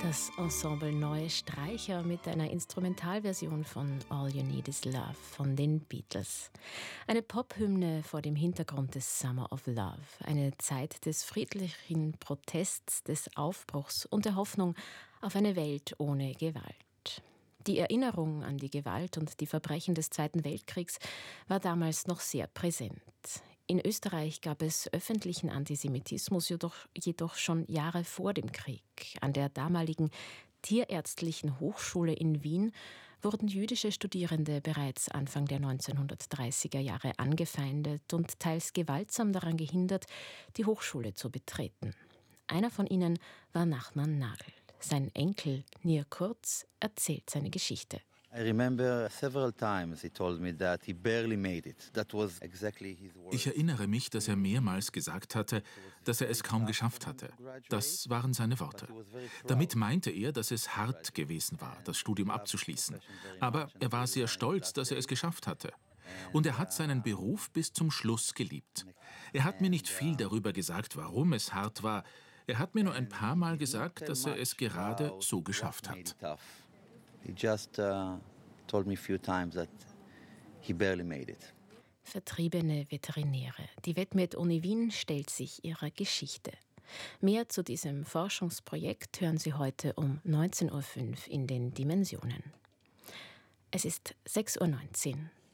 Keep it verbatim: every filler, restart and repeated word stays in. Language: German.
Das Ensemble Neue Streicher mit einer Instrumentalversion von All You Need Is Love von den Beatles. Eine Pophymne vor dem Hintergrund des Summer of Love. Eine Zeit des friedlichen Protests, des Aufbruchs und der Hoffnung auf eine Welt ohne Gewalt. Die Erinnerung an die Gewalt und die Verbrechen des Zweiten Weltkriegs war damals noch sehr präsent. In Österreich gab es öffentlichen Antisemitismus jedoch, jedoch schon Jahre vor dem Krieg. An der damaligen Tierärztlichen Hochschule in Wien wurden jüdische Studierende bereits Anfang der neunzehnhundertdreißiger Jahre angefeindet und teils gewaltsam daran gehindert, die Hochschule zu betreten. Einer von ihnen war Nachman Nagel. Sein Enkel Nir Kurz erzählt seine Geschichte. I remember several times he told me that he barely made it. That was exactly his words. Ich erinnere mich, dass er mehrmals gesagt hatte, dass er es kaum geschafft hatte. Das waren seine Worte. Damit meinte er, dass es hart gewesen war, das Studium abzuschließen. Aber er war sehr stolz, dass er es geschafft hatte. Und er hat seinen Beruf bis zum Schluss geliebt. Er hat mir nicht viel darüber gesagt, warum es hart war. Er hat mir nur ein paar Mal gesagt, dass er es gerade so geschafft hat. He just uh, told me a few times that he barely made it. Vertriebene Veterinäre. Die Vetmed-Uni Wien stellt sich ihrer Geschichte. Mehr zu diesem Forschungsprojekt hören Sie heute um neunzehn Uhr fünf in den Dimensionen. Es ist sechs Uhr neunzehn.